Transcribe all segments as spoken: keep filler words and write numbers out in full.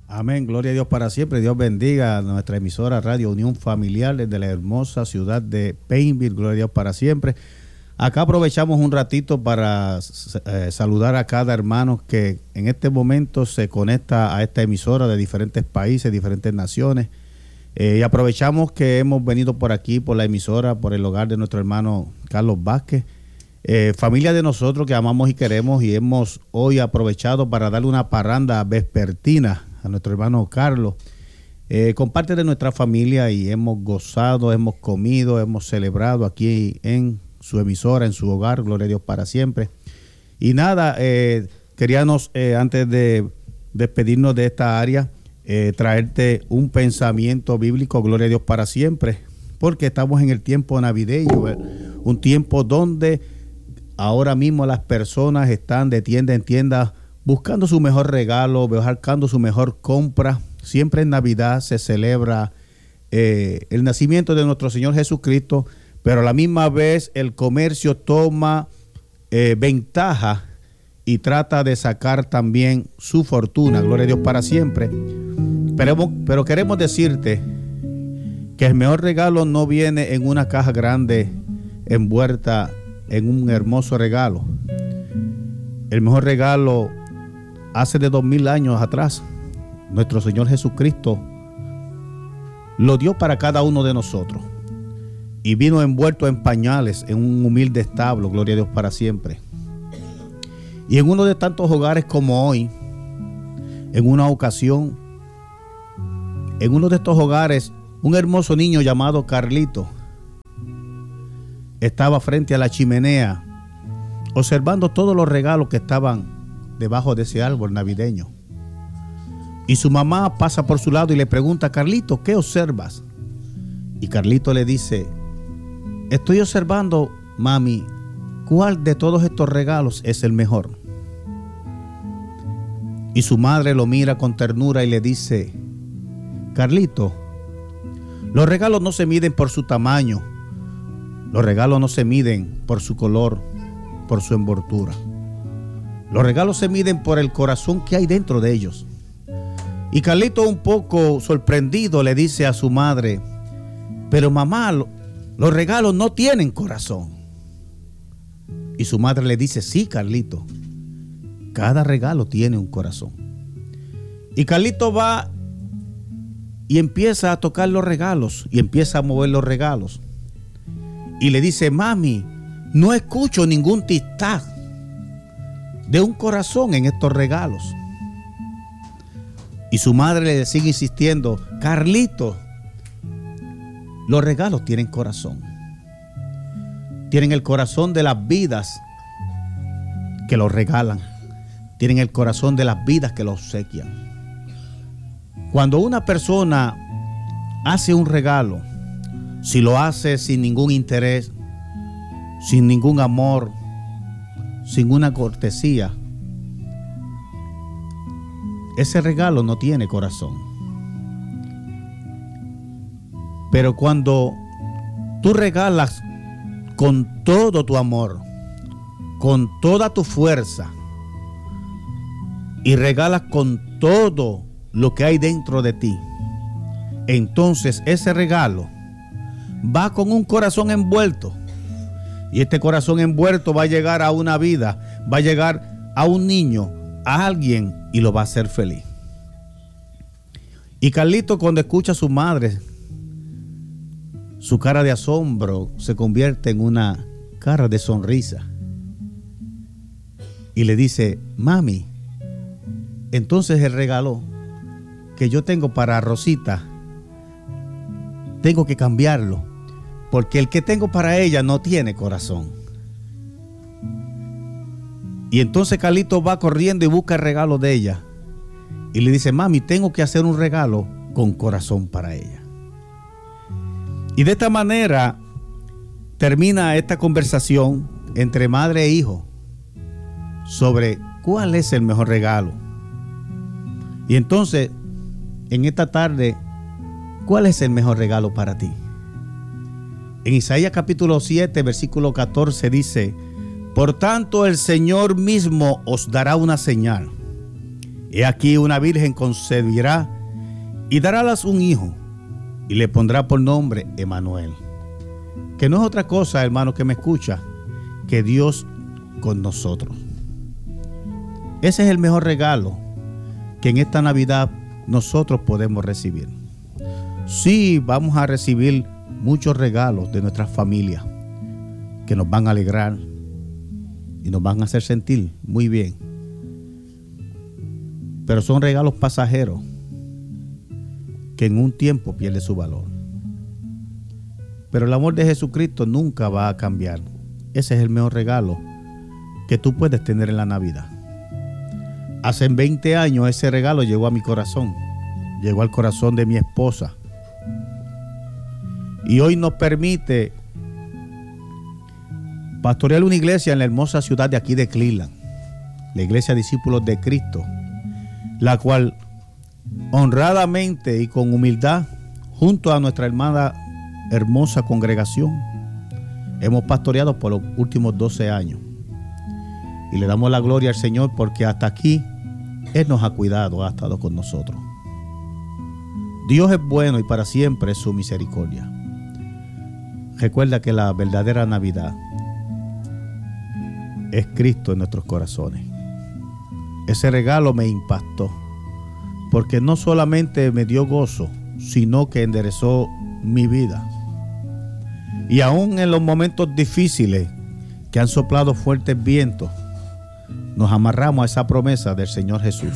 Amén, gloria a Dios para siempre. Dios bendiga a nuestra emisora Radio Unión Familiar desde la hermosa ciudad de Painville, gloria a Dios para siempre. Acá aprovechamos un ratito para eh, saludar a cada hermano que en este momento se conecta a esta emisora de diferentes países, diferentes naciones. Eh, y aprovechamos que hemos venido por aquí, por la emisora, por el hogar de nuestro hermano Carlos Vázquez. Eh, familia de nosotros que amamos y queremos, y hemos hoy aprovechado para darle una parranda vespertina a nuestro hermano Carlos, eh, con parte de nuestra familia, y hemos gozado, hemos comido, hemos celebrado aquí en su emisora, en su hogar, gloria a Dios para siempre. Y nada, eh, queríamos eh, antes de despedirnos de esta área, eh, traerte un pensamiento bíblico, gloria a Dios para siempre, porque estamos en el tiempo navideño, eh, un tiempo donde ahora mismo las personas están de tienda en tienda buscando su mejor regalo, buscando su mejor compra. Siempre en Navidad se celebra eh, el nacimiento de nuestro Señor Jesucristo, pero a la misma vez el comercio toma eh, ventaja y trata de sacar también su fortuna, gloria a Dios para siempre. Pero, pero queremos decirte que el mejor regalo no viene en una caja grande envuelta en un hermoso regalo. El mejor regalo hace de dos mil años atrás, nuestro Señor Jesucristo lo dio para cada uno de nosotros, y vino envuelto en pañales, en un humilde establo, gloria a Dios para siempre. Y en uno de tantos hogares como hoy, en una ocasión, en uno de estos hogares, un hermoso niño llamado Carlito estaba frente a la chimenea observando todos los regalos que estaban debajo de ese árbol navideño. Y su mamá pasa por su lado y le pregunta: Carlito, ¿qué observas? Y Carlito le dice: estoy observando, mami, ¿cuál de todos estos regalos es el mejor? Y su madre lo mira con ternura y le dice: Carlito, los regalos no se miden por su tamaño, los regalos no se miden por su color, por su envoltura. Los regalos se miden por el corazón que hay dentro de ellos. Y Carlito, un poco sorprendido, le dice a su madre: pero mamá, los regalos no tienen corazón. Y su madre le dice: sí, Carlito, cada regalo tiene un corazón. Y Carlito va y empieza a tocar los regalos, y empieza a mover los regalos. Y le dice: mami, no escucho ningún tic-tac de un corazón en estos regalos. Y su madre le sigue insistiendo: Carlito, los regalos tienen corazón. Tienen el corazón de las vidas que los regalan. Tienen el corazón de las vidas que los obsequian. Cuando una persona hace un regalo, si lo hace sin ningún interés, sin ningún amor, sin una cortesía, ese regalo no tiene corazón. Pero cuando tú regalas con todo tu amor, con toda tu fuerza, y regalas con todo lo que hay dentro de ti, entonces ese regalo va con un corazón envuelto. Y este corazón envuelto va a llegar a una vida, va a llegar a un niño, a alguien, y lo va a hacer feliz. Y Carlito, cuando escucha a su madre, su cara de asombro se convierte en una cara de sonrisa. Y le dice: mami, entonces el regalo que yo tengo para Rosita, tengo que cambiarlo, porque el que tengo para ella no tiene corazón. Y entonces Carlito va corriendo y busca el regalo de ella. Y le dice: mami, tengo que hacer un regalo con corazón para ella. Y de esta manera termina esta conversación entre madre e hijo sobre cuál es el mejor regalo. Y entonces, en esta tarde, ¿cuál es el mejor regalo para ti? En Isaías capítulo siete, versículo catorce dice: por tanto, el Señor mismo os dará una señal. He aquí una virgen concebirá y dará a luz un hijo y le pondrá por nombre Emanuel. Que no es otra cosa, hermano que me escucha, que Dios con nosotros. Ese es el mejor regalo que en esta Navidad nosotros podemos recibir. Sí, vamos a recibir muchos regalos de nuestras familias que nos van a alegrar y nos van a hacer sentir muy bien. Pero son regalos pasajeros que en un tiempo pierde su valor. Pero el amor de Jesucristo nunca va a cambiar. Ese es el mejor regalo que tú puedes tener en la Navidad. Hace veinte años ese regalo llegó a mi corazón, llegó al corazón de mi esposa. Y hoy nos permite pastorear una iglesia en la hermosa ciudad de aquí de Cleveland, la iglesia Discípulos de Cristo, la cual honradamente y con humildad, junto a nuestra hermana hermosa congregación, hemos pastoreado por los últimos doce años. Y le damos la gloria al Señor porque hasta aquí Él nos ha cuidado, ha estado con nosotros. Dios es bueno y para siempre es su misericordia. Recuerda que la verdadera Navidad es Cristo en nuestros corazones. Ese regalo me impactó porque no solamente me dio gozo, sino que enderezó mi vida. Y aún en los momentos difíciles que han soplado fuertes vientos, nos amarramos a esa promesa del Señor Jesús.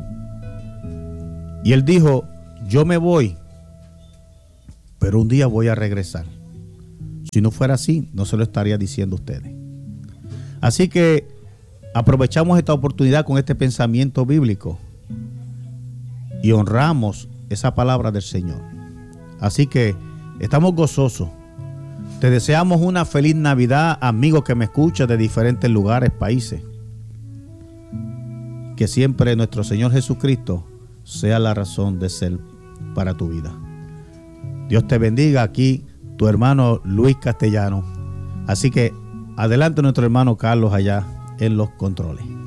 Y Él dijo, yo me voy, pero un día voy a regresar. Si no fuera así, no se lo estaría diciendo a ustedes. Así que aprovechamos esta oportunidad con este pensamiento bíblico y honramos esa palabra del Señor. Así que estamos gozosos. Te deseamos una feliz Navidad, amigo que me escucha de diferentes lugares, países. Que siempre nuestro Señor Jesucristo sea la razón de ser para tu vida. Dios te bendiga. Aquí tu hermano Luis Castellano. Así que adelante nuestro hermano Carlos allá en los controles.